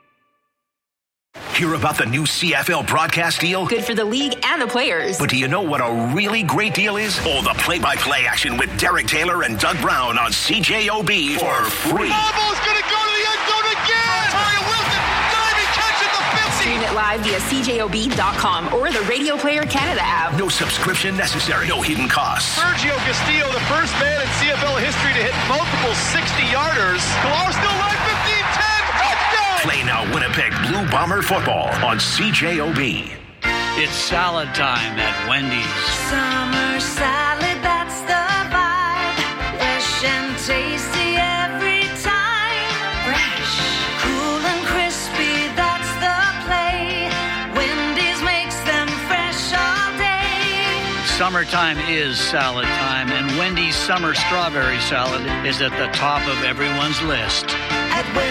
Hear about the new C F L broadcast deal?
Good for the league and the players.
But do you know what a really great deal is? All the play-by-play action with Derek Taylor and Doug Brown on C J O B for free.
Ball's going to go to the end zone again! Mario Wilson diving catch at the fifty!
Stream it live via C J O B dot com or the Radio Player Canada app.
No subscription necessary. No hidden costs.
Sergio Castillo, the first man in C F L history to hit multiple sixty-yarders. Klar still alive, fifteen ten.
Play now Winnipeg Blue Bomber football on C J O B.
It's salad time at Wendy's.
Summer salad, that's the vibe. Fresh and tasty every time. Fresh, cool and crispy, that's the play. Wendy's makes them fresh all day.
Summertime is salad time, and Wendy's summer strawberry salad is at the top of everyone's list.
At